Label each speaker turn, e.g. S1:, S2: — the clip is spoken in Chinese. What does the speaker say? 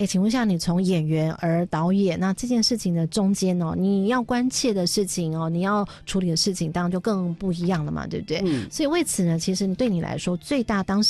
S1: 请问一下，你从演员而导演，那这件事情的中间你要关切的事情你要处理的事情当然就更不一样了嘛，对不对？所以为此呢，其实对你来说最大当时